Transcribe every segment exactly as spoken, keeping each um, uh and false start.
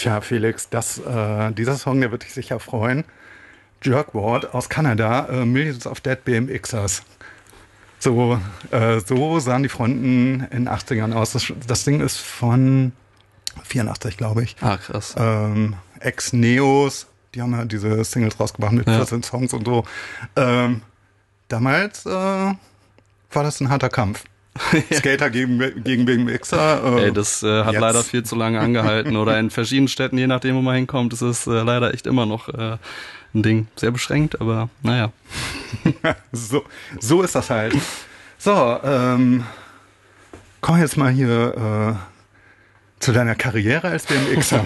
Tja, Felix, das, äh, dieser Song, der wird dich sicher freuen. Jerkward aus Kanada, äh, Millions of Dead BMXers. So, äh, so sahen die Fronten in den achtzigern aus. Das, das Ding ist von vierundachtzig, glaube ich. Ah, krass. Ähm, Ex-Neos, die haben ja diese Singles rausgebracht mit Ja. vierzehn Songs und so. Ähm, damals äh, war das ein harter Kampf. Skater gegen, gegen BMXer. Äh, Ey, das äh, hat jetzt. leider viel zu lange angehalten. Oder in verschiedenen Städten, je nachdem, wo man hinkommt, ist es äh, leider echt immer noch äh, ein Ding. Sehr beschränkt, aber naja. so, so ist das halt. So, ähm, komm jetzt mal hier äh, zu deiner Karriere als BMXer.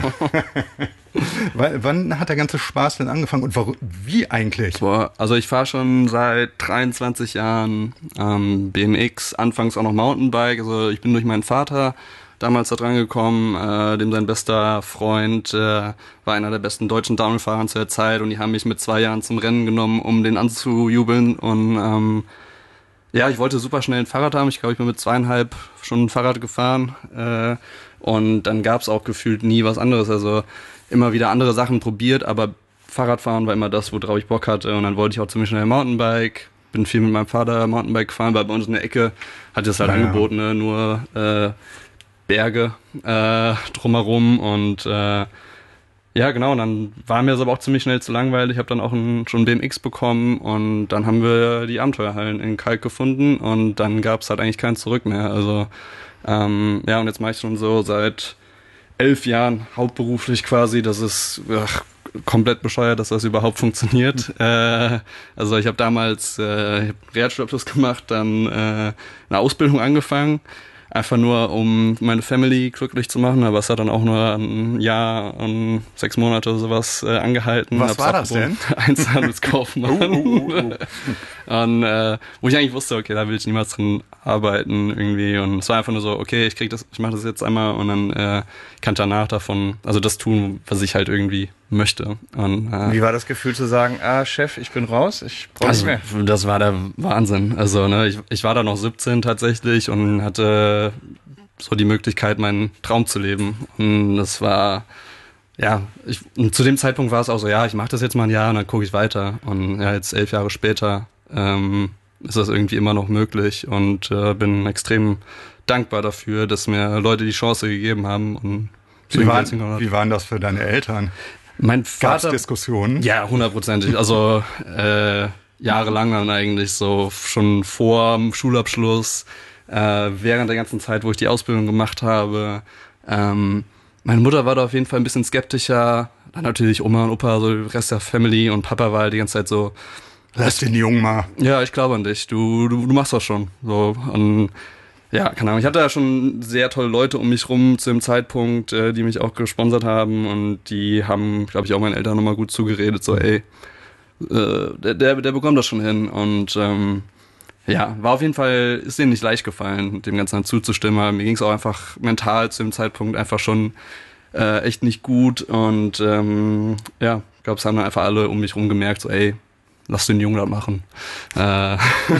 W- Wann hat der ganze Spaß denn angefangen und warum, wie eigentlich? Boah, also ich fahre schon seit dreiundzwanzig Jahren ähm, B M X, anfangs auch noch Mountainbike. Also ich bin durch meinen Vater damals da dran gekommen, äh, dem sein bester Freund äh, war einer der besten deutschen Downhill-Fahrer zu der Zeit und die haben mich mit zwei Jahren zum Rennen genommen, um den anzujubeln und ähm, ja, ich wollte super schnell ein Fahrrad haben. Ich glaube, ich bin mit zweieinhalb schon ein Fahrrad gefahren äh, und dann gab es auch gefühlt nie was anderes. Also immer wieder andere Sachen probiert, aber Fahrradfahren war immer das, worauf ich Bock hatte und dann wollte ich auch ziemlich schnell Mountainbike. Bin viel mit meinem Vater Mountainbike gefahren, weil bei uns in der Ecke hat es halt Ja, ja. angeboten, ne? Nur äh, Berge äh, drumherum und äh, ja, genau, und dann war mir das aber auch ziemlich schnell zu langweilig. Ich habe dann auch ein, schon B M X bekommen und dann haben wir die Abenteuerhallen in Kalk gefunden und dann gab es halt eigentlich kein Zurück mehr. Also ähm, ja, und jetzt mache ich schon so seit elf Jahren hauptberuflich quasi. Das ist ach, komplett bescheuert, dass das überhaupt funktioniert. äh, also ich habe damals äh, ich hab Realschulabschluss gemacht, dann äh, eine Ausbildung angefangen. Einfach nur, um meine Family glücklich zu machen, aber es hat dann auch nur ein Jahr und sechs Monate oder sowas äh, angehalten. Was Hab's war das denn? Einzelhandelskaufmann. Uh, uh, uh, uh. Und äh, wo ich eigentlich wusste, okay, da will ich niemals drin arbeiten irgendwie. Und es war einfach nur so, okay, ich krieg das, ich mache das jetzt einmal und dann äh, kann ich danach davon, also das tun, was ich halt irgendwie möchte. Und, äh, Wie war das Gefühl zu sagen, ah, Chef, ich bin raus, ich brauche also, nicht mehr? das war der Wahnsinn. Also, ne, ich, ich war da noch siebzehn tatsächlich und hatte so die Möglichkeit, meinen Traum zu leben. Und das war, ja, ich, und zu dem Zeitpunkt war es auch so, ja, ich mache das jetzt mal ein Jahr und dann gucke ich weiter. Und ja, jetzt elf Jahre später ähm, ist das irgendwie immer noch möglich und äh, bin extrem dankbar dafür, dass mir Leute die Chance gegeben haben. Und Wie waren, wie waren das für deine Eltern? Mein Gab es Vater, Diskussionen? ja, hundertprozentig. Also äh, jahrelang dann eigentlich so schon vor dem Schulabschluss, äh, während der ganzen Zeit, wo ich die Ausbildung gemacht habe. Ähm, meine Mutter war da auf jeden Fall ein bisschen skeptischer. Dann natürlich Oma und Opa, so der Rest der Family und Papa war halt die ganze Zeit so, Lass den Jungen mal. ja, ich glaube an dich, du, du, du machst das schon. So, und ja, keine Ahnung. Ich hatte ja schon sehr tolle Leute um mich rum zu dem Zeitpunkt, äh, die mich auch gesponsert haben und die haben, glaube ich, auch meinen Eltern nochmal gut zugeredet, so ey, äh, der, der, der bekommt das schon hin und ähm, ja, war auf jeden Fall, ist denen nicht leicht gefallen, dem Ganzen dann zuzustimmen, aber mir ging es auch einfach mental zu dem Zeitpunkt einfach schon äh, echt nicht gut und ähm, ja, ich glaube, es haben dann einfach alle um mich rum gemerkt, so ey, lass den Jungen das machen. Äh,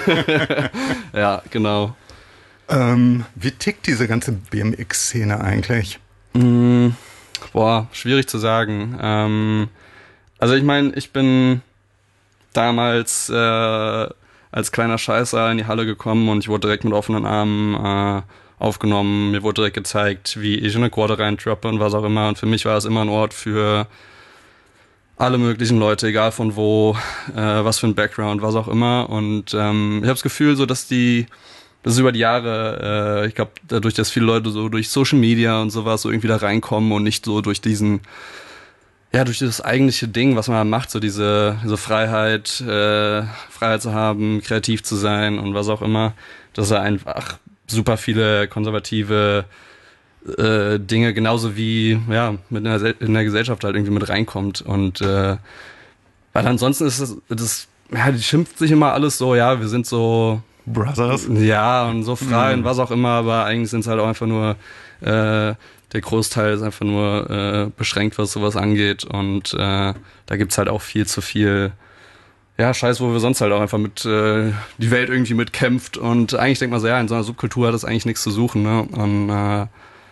ja, genau. Ähm, wie tickt diese ganze B M X-Szene eigentlich? Mm, boah, schwierig zu sagen. Ähm, also ich meine, ich bin damals äh, als kleiner Scheißer in die Halle gekommen und ich wurde direkt mit offenen Armen äh, aufgenommen. Mir wurde direkt gezeigt, wie ich in eine Quad reindroppe und was auch immer. Und für mich war es immer ein Ort für alle möglichen Leute, egal von wo, äh, was für ein Background, was auch immer. Und ähm, ich habe das Gefühl, so dass die Das ist über die Jahre, äh, ich glaube, dadurch, dass viele Leute so durch Social Media und sowas so irgendwie da reinkommen und nicht so durch diesen, ja, durch das eigentliche Ding, was man macht, so diese, diese Freiheit, äh, Freiheit zu haben, kreativ zu sein und was auch immer, dass er einfach super viele konservative äh, Dinge genauso wie, ja, mit in der, in der Gesellschaft halt irgendwie mit reinkommt und äh, weil ansonsten ist das, das, ja, die schimpft sich immer alles so, ja, wir sind so Brothers? ja, und so frei Mhm. und was auch immer, aber eigentlich sind es halt auch einfach nur, äh, der Großteil ist einfach nur äh, beschränkt, was sowas angeht und äh, da gibt's halt auch viel zu viel, ja, Scheiß, wo wir sonst halt auch einfach mit, äh, die Welt irgendwie mitkämpft und eigentlich denkt man so, ja, in so einer Subkultur hat das eigentlich nichts zu suchen, ne, und äh,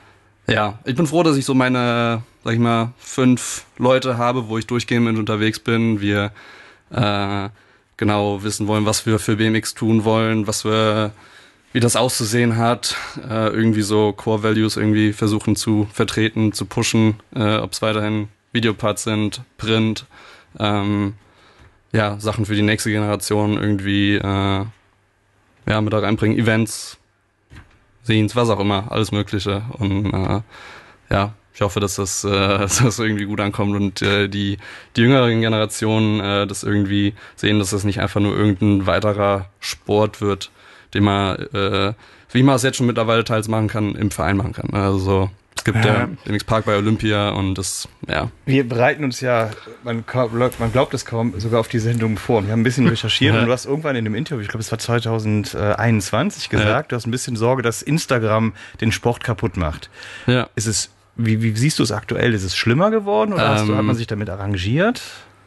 Ja, ich bin froh, dass ich so meine, sag ich mal, fünf Leute habe, wo ich durchgehend mit unterwegs bin. Wir äh, genau wissen wollen, was wir für B M X tun wollen, was wir, wie das auszusehen hat, äh, irgendwie so Core Values irgendwie versuchen zu vertreten, zu pushen, äh, ob es weiterhin Videoparts sind, Print, ähm, ja, Sachen für die nächste Generation irgendwie äh, ja, mit da reinbringen, Events, Scenes, was auch immer, alles Mögliche. Und äh, ja, ich hoffe, dass das, äh, dass das irgendwie gut ankommt und äh, die, die jüngeren Generationen äh, das irgendwie sehen, dass das nicht einfach nur irgendein weiterer Sport wird, den man, äh, wie man es jetzt schon mittlerweile teils machen kann, im Verein machen kann. Also so, es gibt ja den B M X-Park bei Olympia und das, ja. Wir bereiten uns ja, man, man glaubt es kaum, sogar auf die Sendung vor. Wir haben ein bisschen recherchiert und du hast irgendwann in einem Interview, ich glaube es war zwanzig einundzwanzig, gesagt, ja. Du hast ein bisschen Sorge, dass Instagram den Sport kaputt macht. Ja. Ist es, wie, wie siehst du es aktuell? Ist es schlimmer geworden oder ähm, hast du, hat man sich damit arrangiert?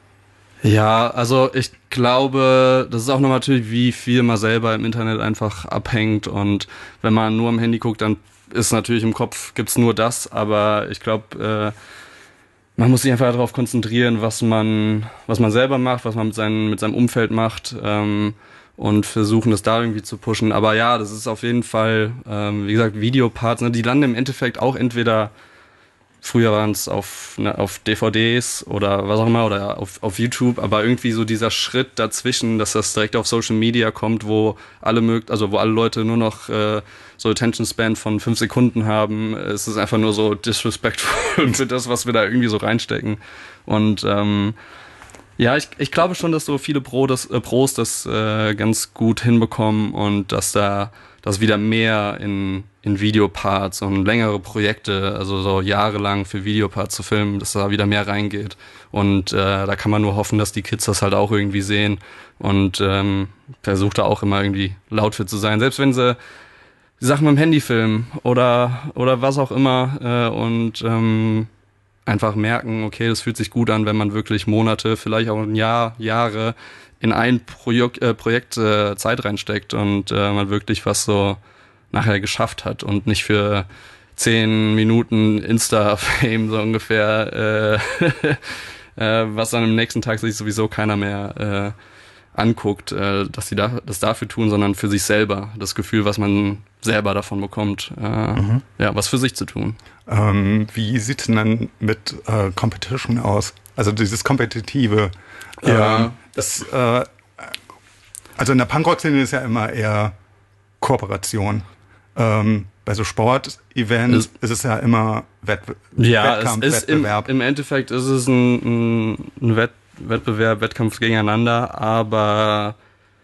Ja, also ich glaube, das ist auch noch natürlich, wie viel man selber im Internet einfach abhängt und wenn man nur am Handy guckt, dann ist natürlich im Kopf, gibt's nur das, aber ich glaube, äh, man muss sich einfach darauf konzentrieren, was man was man selber macht, was man mit, seinen, mit seinem Umfeld macht ähm, und versuchen, das da irgendwie zu pushen. Aber ja, das ist auf jeden Fall, ähm, wie gesagt, Videoparts, ne, die landen im Endeffekt auch entweder, früher waren es auf, ne, auf D V Ds oder was auch immer oder auf, auf YouTube, aber irgendwie so dieser Schritt dazwischen, dass das direkt auf Social Media kommt, wo alle mögt, also wo alle Leute nur noch äh, so Attention Span von fünf Sekunden haben, es ist einfach nur so disrespectful für das, was wir da irgendwie so reinstecken. Und ähm, ja, ich, ich glaube schon, dass so viele Pro das, äh, Pros das äh, ganz gut hinbekommen und dass da dass wieder mehr in, in Videoparts und längere Projekte, also so jahrelang für Videoparts zu filmen, dass da wieder mehr reingeht. Und äh, da kann man nur hoffen, dass die Kids das halt auch irgendwie sehen und ähm, versucht da auch immer irgendwie laut für zu sein. Selbst wenn sie die Sachen mit dem Handy filmen oder, oder was auch immer äh, und ähm, einfach merken, okay, das fühlt sich gut an, wenn man wirklich Monate, vielleicht auch ein Jahr, Jahre in ein Projek- äh, Projekt äh, Zeit reinsteckt und äh, man wirklich was so nachher geschafft hat und nicht für zehn Minuten Insta-Fame so ungefähr, äh, äh, was dann am nächsten Tag sich sowieso keiner mehr äh, anguckt, äh, dass sie da, das dafür tun, sondern für sich selber. Das Gefühl, was man selber davon bekommt, äh, mhm. ja, was für sich zu tun. Ähm, wie sieht es denn dann mit äh, Competition aus? Also dieses Kompetitive. Ja. Ähm, das, äh, also in der Punkrock-Szene ist ja immer eher Kooperation. Ähm, bei so Sportevents ist, ist es ja immer Wettbe- ja, Wettkampf, es ist Wettbewerb. Im, im Endeffekt ist es ein, ein Wett, Wettbewerb, Wettkampf gegeneinander, aber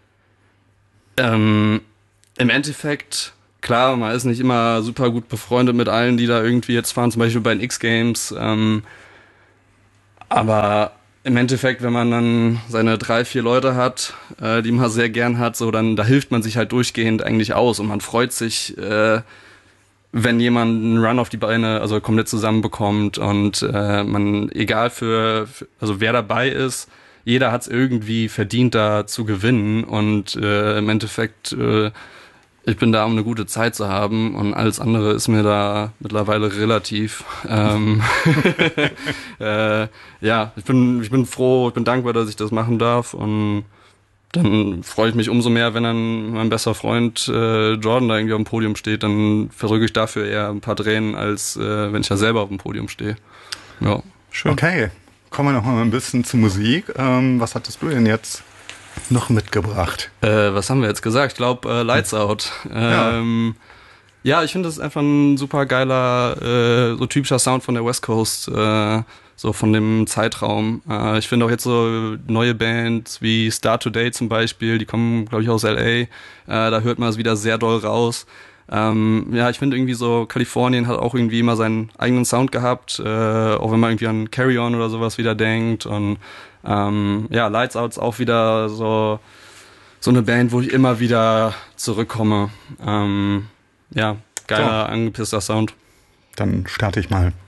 ähm, im Endeffekt, klar, man ist nicht immer super gut befreundet mit allen, die da irgendwie jetzt fahren, zum Beispiel bei den X-Games, ähm, aber im Endeffekt, wenn man dann seine drei, vier Leute hat, äh, die man sehr gern hat, so dann da hilft man sich halt durchgehend eigentlich aus und man freut sich, äh, wenn jemand einen Run auf die Beine, also komplett zusammenbekommt und äh, man, egal für, für, also wer dabei ist, jeder hat es irgendwie verdient, da zu gewinnen und äh, im Endeffekt, äh, ich bin da, um eine gute Zeit zu haben und alles andere ist mir da mittlerweile relativ. Ähm, äh, ja, ich bin, ich bin froh, ich bin dankbar, dass ich das machen darf und dann freue ich mich umso mehr, wenn dann mein bester Freund äh, Jordan da irgendwie auf dem Podium steht, dann verrücke ich dafür eher ein paar Tränen, als äh, wenn ich da selber auf dem Podium stehe. Ja, schön. Okay, kommen wir noch mal ein bisschen zur Musik. Ähm, was hattest du denn jetzt noch mitgebracht? Äh, was haben wir jetzt gesagt? Ich glaube, äh, Lights Out. Ähm, ja. ja, ich finde, das ist einfach ein super geiler, äh, so typischer Sound von der West Coast, äh, so von dem Zeitraum. Äh, ich finde auch jetzt so neue Bands wie Start Today zum Beispiel, die kommen, glaube ich, aus L A. Äh, da hört man es wieder sehr doll raus. Ähm, ja, ich finde irgendwie so, Kalifornien hat auch irgendwie immer seinen eigenen Sound gehabt, äh, auch wenn man irgendwie an Carry On oder sowas wieder denkt und ähm, ja, Lights Out ist auch wieder so so eine Band, wo ich immer wieder zurückkomme. Ähm, ja, geiler, so. Angepisster Sound. Dann starte ich mal.